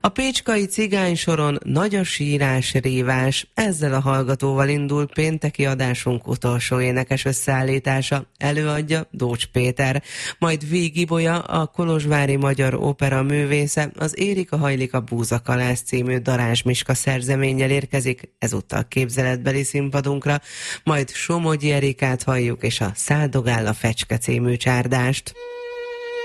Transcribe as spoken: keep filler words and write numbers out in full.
A pécskai cigánysoron nagy a sírás, rívás. Ezzel a hallgatóval indul pénteki adásunk utolsó énekes összeállítása. Előadja Dócs Péter. Majd Víg Ibolya, a kolozsvári magyar opera művésze, az Érika Hajlika Búzakalász című Darázs Miska szerzeménnyel érkezik, ezúttal képzeletbeli színpadunkra. Majd Somogyi Erikát halljuk, és a Száldogál a fecske című csárdást.